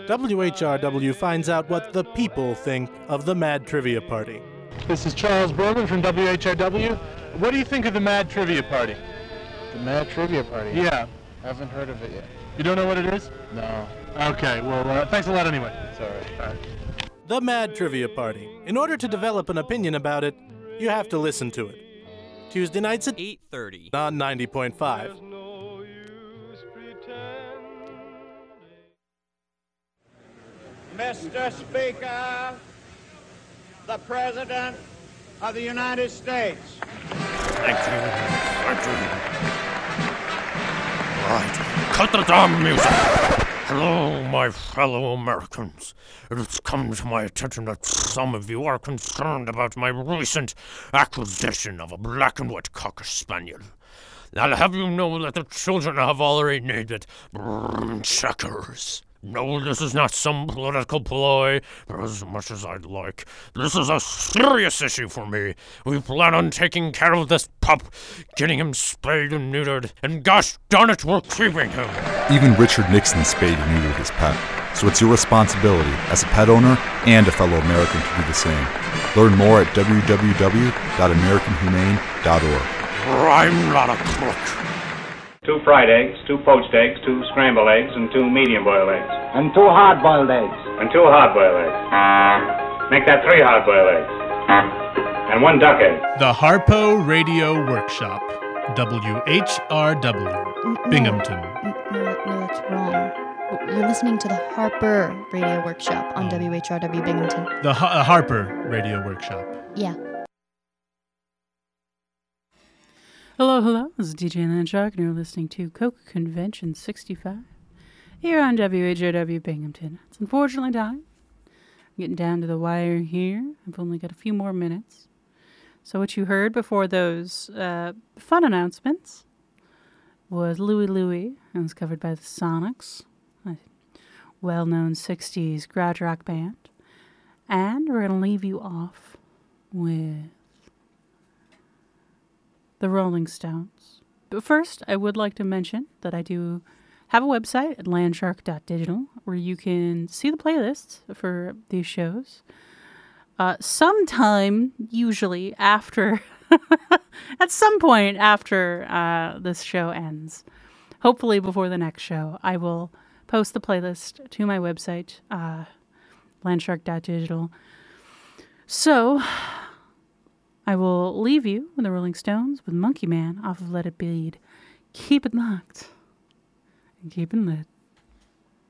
WHRW finds out what the people think of the Mad Trivia Party. This is Charles Berman from WHRW. What do you think of the Mad Trivia Party? The Mad Trivia Party? Yeah. I haven't heard of it yet. You don't know what it is? No. Okay, well, thanks a lot anyway. It's all right. The Mad Trivia Party. In order to develop an opinion about it, you have to listen to it. Tuesday nights at 8:30 on 90.5. Mr. Speaker, the President of the United States. Thank you. Right. Cut the damn music. Hello, my fellow Americans. It has come to my attention that some of you are concerned about my recent acquisition of a black and white Cocker Spaniel. I'll have you know that the children have already named it Checkers. No, this is not some political ploy, as much as I'd like. This is a serious issue for me. We plan on taking care of this pup, getting him spayed and neutered, and gosh darn it, we're keeping him. Even Richard Nixon spayed and neutered his pet, so it's your responsibility as a pet owner and a fellow American to do the same. Learn more at www.americanhumane.org. I'm not a crook. 2 fried eggs, 2 poached eggs, 2 scrambled eggs, and 2 medium-boiled eggs. And 2 hard-boiled eggs. And 2 hard-boiled eggs. Make that 3 hard-boiled eggs. And 1 duck egg. The Harpo Radio Workshop. WHRW. Binghamton. No, that's wrong. You're listening to the Harper Radio Workshop on WHRW Binghamton. The Harper Radio Workshop. Yeah. Hello, this is DJ Landshark, and you're listening to Coke Convention 65 here on WHRW Binghamton. It's unfortunately time. I'm getting down to the wire here. I've only got a few more minutes. So what you heard before those fun announcements was Louie Louie, and was covered by the Sonics, a well-known 60s garage rock band. And we're going to leave you off with the Rolling Stones. But first, I would like to mention that I do have a website at landshark.digital where you can see the playlists for these shows. Sometime, usually after, at some point after this show ends, hopefully before the next show, I will post the playlist to my website, landshark.digital. So I will leave you with the Rolling Stones with Monkey Man off of Let It Bleed. Keep it locked and keep it lit.